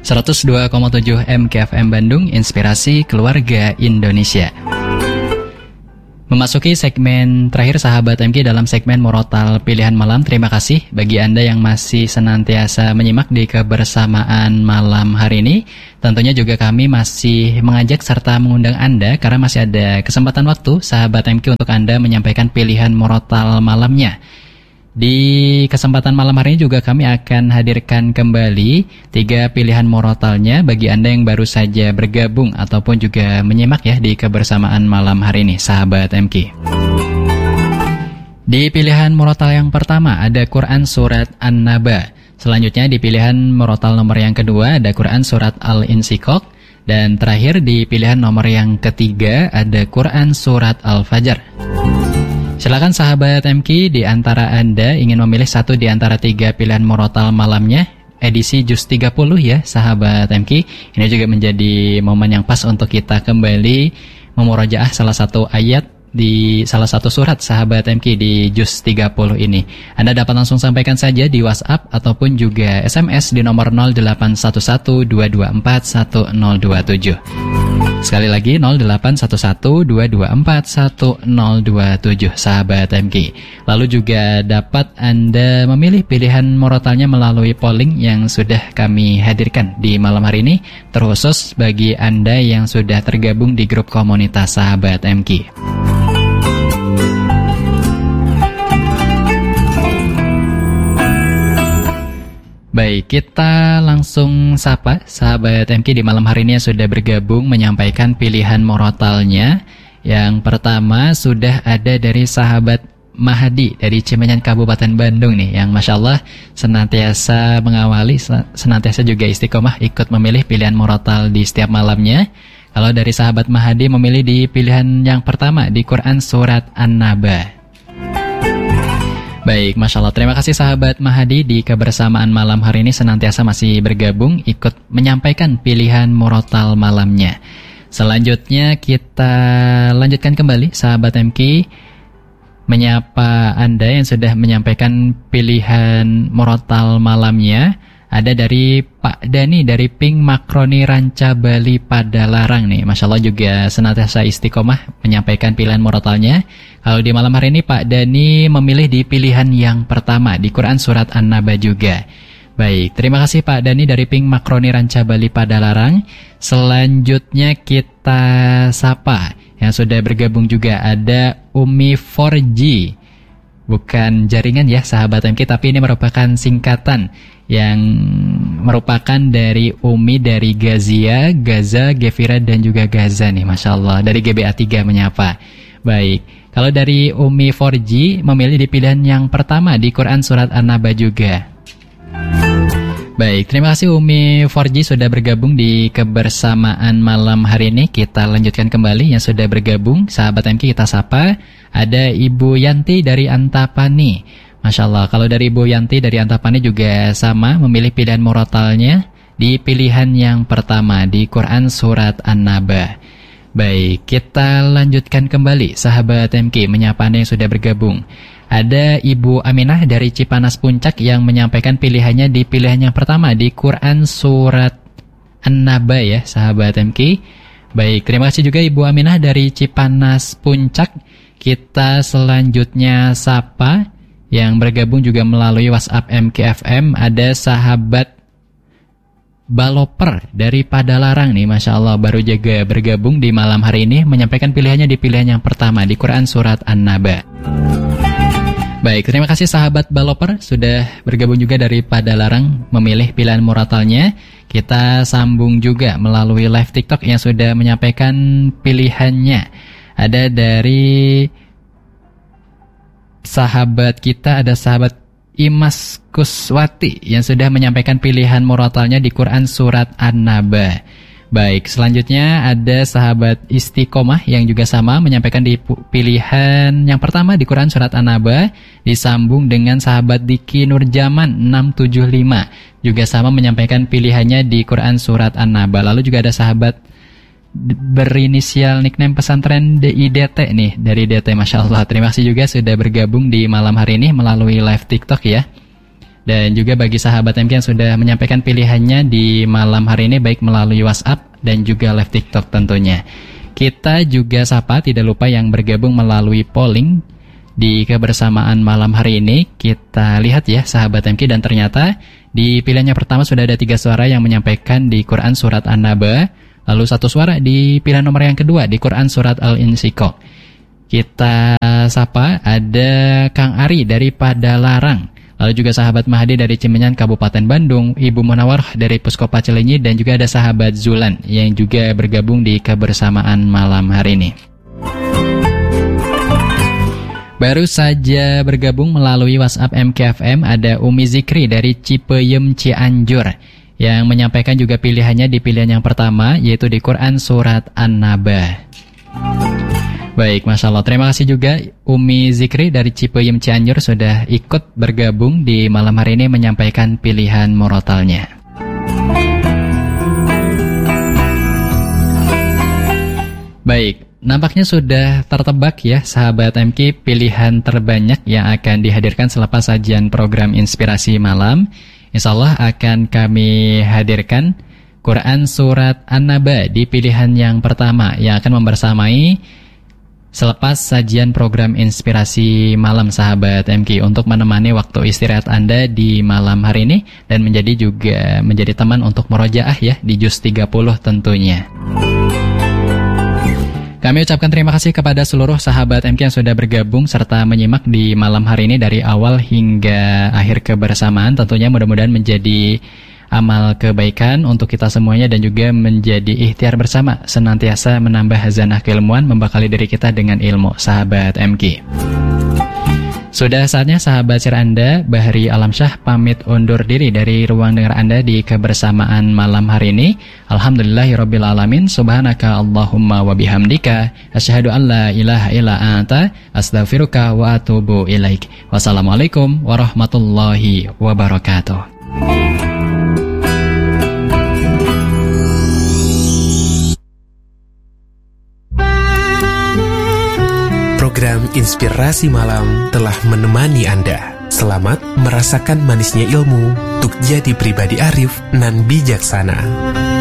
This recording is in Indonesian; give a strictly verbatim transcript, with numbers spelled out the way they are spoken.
seratus dua koma tujuh M K F M Bandung, Inspirasi Keluarga Indonesia. Memasuki segmen terakhir sahabat M K dalam segmen Murotal Pilihan Malam. Terima kasih bagi Anda yang masih senantiasa menyimak di kebersamaan malam hari ini. Tentunya juga kami masih mengajak serta mengundang Anda karena masih ada kesempatan waktu sahabat M K untuk Anda menyampaikan pilihan Murotal malamnya. Di kesempatan malam hari ini juga kami akan hadirkan kembali tiga pilihan murotalnya bagi Anda yang baru saja bergabung ataupun juga menyimak ya di kebersamaan malam hari ini, sahabat M K. Di pilihan murotal yang pertama ada Quran Surat An-Naba. Selanjutnya di pilihan murotal nomor yang kedua ada Quran Surat Al-Insyikok. Dan terakhir di pilihan nomor yang ketiga ada Quran Surat Al-Fajr. Silakan sahabat M K, di antara Anda ingin memilih satu di antara tiga pilihan murotal malamnya, edisi Juz tiga puluh ya sahabat M K. Ini juga menjadi momen yang pas untuk kita kembali memurojaah salah satu ayat di salah satu surat sahabat M K di Juz tiga puluh ini. Anda dapat langsung sampaikan saja di WhatsApp ataupun juga S M S di nomor nol delapan satu satu dua dua empat satu nol dua tujuh. Sekali lagi nol delapan satu satu dua dua empat satu nol dua tujuh sahabat M K. Lalu juga dapat Anda memilih pilihan murotalnya melalui polling yang sudah kami hadirkan di malam hari ini, terkhusus bagi Anda yang sudah tergabung di grup komunitas sahabat M K. Baik, kita langsung sapa sahabat M K di malam hari ini yang sudah bergabung menyampaikan pilihan murotalnya. Yang pertama sudah ada dari sahabat Mahadi dari Cimenyan Kabupaten Bandung nih, yang Masya Allah senantiasa mengawali, senantiasa juga istiqomah ikut memilih pilihan murotal di setiap malamnya. Kalau dari sahabat Mahadi memilih di pilihan yang pertama di Quran Surat An-Naba. Baik, Masya Allah. Terima kasih sahabat Mahadi di kebersamaan malam hari ini senantiasa masih bergabung ikut menyampaikan pilihan murotal malamnya. Selanjutnya kita lanjutkan kembali sahabat M K, menyapa Anda yang sudah menyampaikan pilihan murotal malamnya. Ada dari Pak Dani dari Pink Makroni Ranca Bali Padalarang nih. Masya Allah juga senantiasa istiqomah menyampaikan pilihan murotalnya. Kalau di malam hari ini Pak Dani memilih di pilihan yang pertama di Quran Surat An-Naba juga. Baik, terima kasih Pak Dani dari Pink Makroni Ranca Bali Padalarang. Selanjutnya kita sapa yang sudah bergabung juga ada Umi empat G. Bukan jaringan ya sahabat M K, tapi ini merupakan singkatan yang merupakan dari Umi dari Gazia, Gaza, Gefira dan juga Gaza nih, Masya Allah. Dari G B A tiga menyapa. Baik, kalau dari Umi empat G memilih di pilihan yang pertama di Quran Surat An-Naba juga. Baik, terima kasih Umi empat G sudah bergabung di kebersamaan malam hari ini. Kita lanjutkan kembali yang sudah bergabung. Sahabat M K kita sapa. Ada Ibu Yanti dari Antapani. Masya Allah, kalau dari Ibu Yanti dari Antapani juga sama memilih pilihan murotalnya di pilihan yang pertama di Quran Surat An-Naba. Baik, kita lanjutkan kembali sahabat M K menyapa Anda yang sudah bergabung. Ada Ibu Aminah dari Cipanas Puncak yang menyampaikan pilihannya di pilihan yang pertama di Quran Surat An-Naba ya sahabat M K. Baik, terima kasih juga Ibu Aminah dari Cipanas Puncak. Kita selanjutnya sapa yang bergabung juga melalui WhatsApp M K F M. Ada sahabat Baloper dari Padalarang nih, Masya Allah baru juga bergabung di malam hari ini menyampaikan pilihannya di pilihan yang pertama di Quran Surat An-Naba. Baik, terima kasih sahabat Baloper sudah bergabung juga dari Padalarang memilih pilihan murotalnya. Kita sambung juga melalui live TikTok yang sudah menyampaikan pilihannya. Ada dari sahabat kita, ada sahabat Imas Kuswati yang sudah menyampaikan pilihan murotalnya di Quran Surat An-Naba. Baik, selanjutnya ada sahabat Istiqomah yang juga sama menyampaikan di pilihan yang pertama di Quran Surat An-Naba. Disambung dengan sahabat Diki Nurjaman enam tujuh lima juga sama menyampaikan pilihannya di Quran Surat An-Naba. Lalu juga ada sahabat berinisial nickname pesantren D I D T nih dari D T, Masya Allah. Terima kasih juga sudah bergabung di malam hari ini melalui live TikTok ya. Dan juga bagi sahabat M K yang sudah menyampaikan pilihannya di malam hari ini, baik melalui WhatsApp dan juga live TikTok tentunya. Kita juga sapa tidak lupa yang bergabung melalui polling di kebersamaan malam hari ini. Kita lihat ya sahabat M K, dan ternyata di pilihannya pertama sudah ada tiga suara yang menyampaikan di Quran Surat An-Naba. Lalu satu suara di pilihan nomor yang kedua di Quran Surat Al-Insyikok. Kita sapa ada Kang Ari dari Padalarang. Lalu juga sahabat Mahdi dari Cimenyan Kabupaten Bandung, Ibu Munawarah dari Puskopa Cilenyi, dan juga ada sahabat Zulan yang juga bergabung di kebersamaan malam hari ini. Baru saja bergabung melalui WhatsApp M K F M ada Umi Zikri dari Cipeyem Cianjur yang menyampaikan juga pilihannya di pilihan yang pertama, yaitu di Quran Surat An-Naba. Baik, Masya Allah. Terima kasih juga Umi Zikri dari Cipeyem Cianjur sudah ikut bergabung di malam hari ini menyampaikan pilihan murotalnya. Baik, nampaknya sudah tertebak ya sahabat M K pilihan terbanyak yang akan dihadirkan selepas sajian program Inspirasi Malam. Insya Allah akan kami hadirkan Quran Surat An-Naba di pilihan yang pertama yang akan membersamai selepas sajian program Inspirasi Malam sahabat M K untuk menemani waktu istirahat Anda di malam hari ini dan menjadi juga menjadi teman untuk murojaah ya di Juz tiga puluh tentunya. Kami ucapkan terima kasih kepada seluruh sahabat M K yang sudah bergabung serta menyimak di malam hari ini dari awal hingga akhir kebersamaan. Tentunya mudah-mudahan menjadi amal kebaikan untuk kita semuanya dan juga menjadi ikhtiar bersama senantiasa menambah hazanah keilmuan, membekali diri kita dengan ilmu sahabat M K. Sudah saatnya sahabat share Anda, Bahri Alamsyah pamit undur diri dari ruang dengar Anda di kebersamaan malam hari ini. Alhamdulillahirrabbilalamin. Subhanaka Allahumma wa bihamdika asyhadu an la ilaha illa anta astaghfiruka wa atubu ilaik. Wassalamualaikum warahmatullahi wabarakatuh. Program Inspirasi Malam telah menemani Anda. Selamat merasakan manisnya ilmu untuk jadi pribadi arif nan bijaksana.